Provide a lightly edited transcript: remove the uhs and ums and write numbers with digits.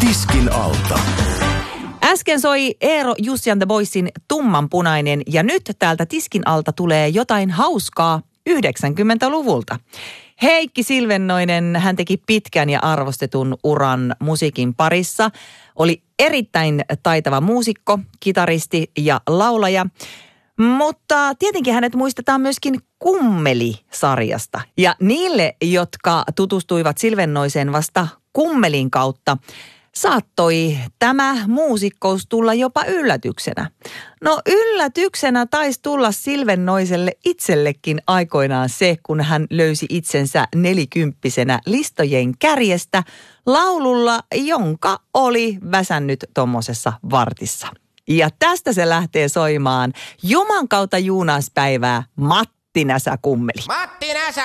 Tiskin alta. Äsken soi Eero Jussi and the Boysin Tummanpunainen ja nyt täältä tiskin alta tulee jotain hauskaa 90-luvulta. Heikki Silvennoinen, hän teki pitkän ja arvostetun uran musiikin parissa. Oli erittäin taitava muusikko, kitaristi ja laulaja. Mutta tietenkin hänet muistetaan myöskin Kummeli-sarjasta. Ja niille, jotka tutustuivat Silvennoiseen vasta Kummelin kautta, saattoi tämä muusikkous tulla jopa yllätyksenä. No yllätyksenä taisi tulla Silvennoiselle itsellekin aikoinaan se, kun hän löysi itsensä 40-vuotiaana listojen kärjestä laululla, jonka oli väsännyt tommosessa vartissa. Ja tästä se lähtee soimaan Juman kautta juunaispäivää Matti Näsä Kummeli. Matti Näsä